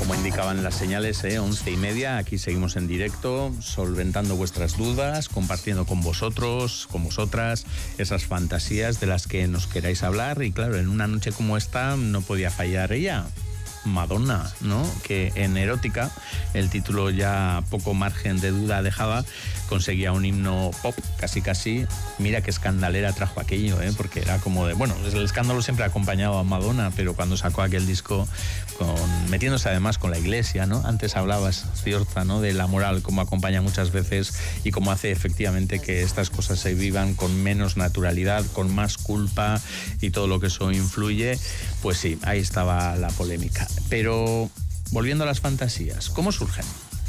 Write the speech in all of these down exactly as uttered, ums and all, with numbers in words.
Como indicaban las señales, ¿eh? once y media, aquí seguimos en directo, solventando vuestras dudas, compartiendo con vosotros, con vosotras, esas fantasías de las que nos queráis hablar. Y claro, en una noche como esta no podía fallar ella, Madonna, ¿no? Que en Erótica, el título ya poco margen de duda dejaba, conseguía un himno pop, casi casi. Mira qué escandalera trajo aquello, ¿eh? Porque era como de, bueno, el escándalo siempre ha acompañado a Madonna, pero cuando sacó aquel disco, con, metiéndose además con la iglesia, ¿no? Antes hablabas, cierta, ¿no? De la moral, cómo acompaña muchas veces y cómo hace efectivamente que estas cosas se vivan con menos naturalidad, con más culpa y todo lo que eso influye. Pues sí, ahí estaba la polémica. Pero volviendo a las fantasías, ¿cómo surgen?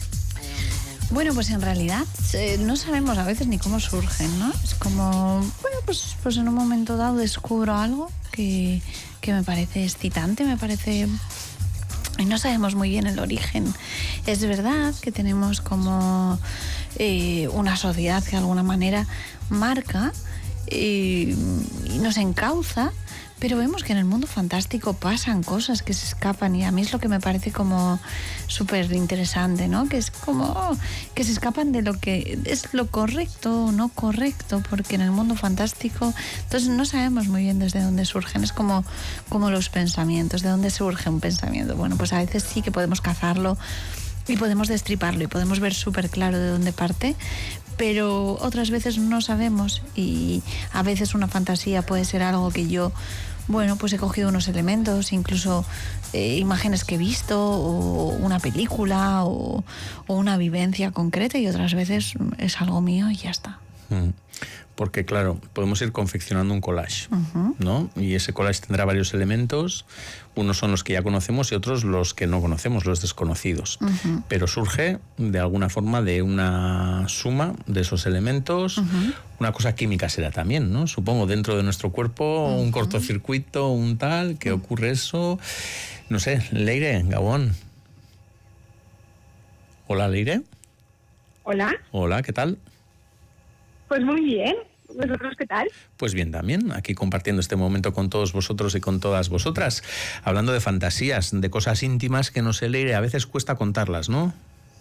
Bueno, pues en realidad eh, no sabemos a veces ni cómo surgen, ¿no? Es como, bueno, pues, pues en un momento dado descubro algo que, que me parece excitante, me parece... Y no sabemos muy bien el origen. Es verdad que tenemos como eh, una sociedad que de alguna manera marca eh, y nos encauza, pero vemos que en el mundo fantástico pasan cosas que se escapan, y a mí es lo que me parece como súper interesante, ¿no? Que es como que se escapan de lo que es lo correcto o no correcto, porque en el mundo fantástico, entonces no sabemos muy bien desde dónde surgen. Es como, como los pensamientos, de dónde surge un pensamiento. Bueno, pues a veces sí que podemos cazarlo y podemos destriparlo y podemos ver súper claro de dónde parte, pero otras veces no sabemos, y a veces una fantasía puede ser algo que yo, bueno, pues he cogido unos elementos, incluso eh, imágenes que he visto, o una película, o, o una vivencia concreta, y otras veces es algo mío y ya está. Mm. Porque claro, podemos ir confeccionando un collage, uh-huh. ¿no? Y ese collage tendrá varios elementos. Unos son los que ya conocemos y otros los que no conocemos, los desconocidos. Uh-huh. Pero surge de alguna forma de una suma de esos elementos. Uh-huh. Una cosa química será también, ¿no? Supongo, dentro de nuestro cuerpo, uh-huh. un cortocircuito, un tal, que uh-huh. ocurre eso. No sé, Leire, Gabón. Hola, Leire. Hola. Hola, ¿qué tal? Pues muy bien. ¿Vosotros qué tal? Pues bien también, aquí compartiendo este momento con todos vosotros y con todas vosotras, hablando de fantasías, de cosas íntimas que no sé, Leire, a veces cuesta contarlas, ¿no?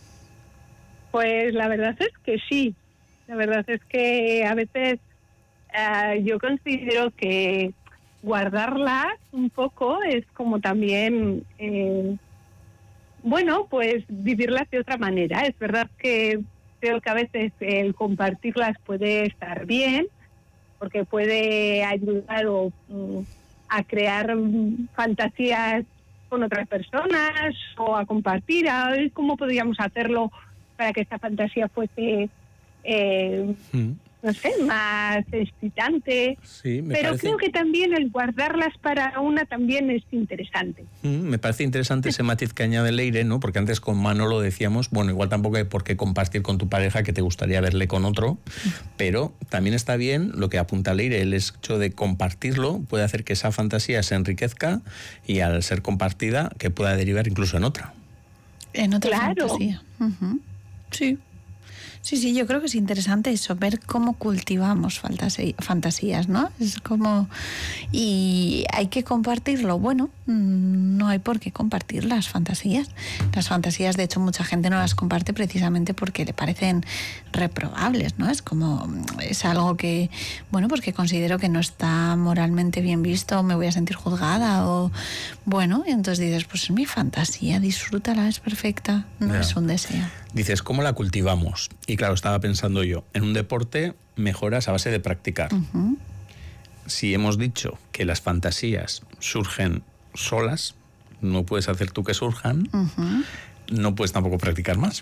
Pues la verdad es que sí. La verdad es que a veces uh, yo considero que guardarlas un poco es como también, eh, bueno, pues vivirlas de otra manera. Es verdad que creo que a veces el compartirlas puede estar bien, porque puede ayudar o, um, a crear um, fantasías con otras personas, o a compartir, a ver cómo podríamos hacerlo para que esta fantasía fuese, eh, mm. no sé, más excitante. Sí, me Pero parece... creo que también el guardarlas para una también es interesante. Mm, me parece interesante ese matiz que añade Leire, ¿no? Porque antes con Manolo decíamos, bueno, igual tampoco hay por qué compartir con tu pareja que te gustaría verle con otro, pero también está bien lo que apunta Leire, el hecho de compartirlo puede hacer que esa fantasía se enriquezca, y al ser compartida que pueda derivar incluso en otra. En otra claro. fantasía. Uh-huh. Sí. Sí, sí, yo creo que es interesante eso, ver cómo cultivamos fantasías, ¿no? Es como... Y hay que compartirlo. Bueno, no hay por qué compartir las fantasías. Las fantasías, de hecho, mucha gente no las comparte precisamente porque le parecen reprobables, ¿no? Es como... Es algo que, bueno, pues que considero que no está moralmente bien visto, me voy a sentir juzgada, o... Bueno, y entonces dices, pues es mi fantasía, disfrútala, es perfecta, no yeah. es un deseo. Dices, ¿cómo la cultivamos? Y claro, estaba pensando yo, en un deporte mejoras a base de practicar. Uh-huh. Si hemos dicho que las fantasías surgen solas, no puedes hacer tú que surjan, uh-huh. no puedes tampoco practicar más.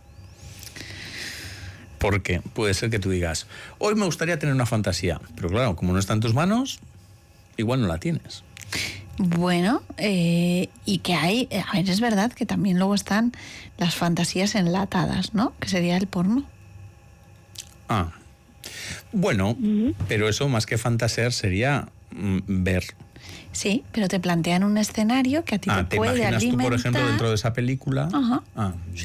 Porque puede ser que tú digas, hoy me gustaría tener una fantasía, pero claro, como no está en tus manos, igual no la tienes. Bueno, eh, y que hay, a ver, es verdad que también luego están las fantasías enlatadas, ¿no? Que sería el porno. Ah, bueno, uh-huh. pero eso más que fantasear sería mm, ver. Sí, pero te plantean un escenario que a ti ah, te, te puede alimentar. ¿Te imaginas tú, por ejemplo, dentro de esa película? Ajá. Ah,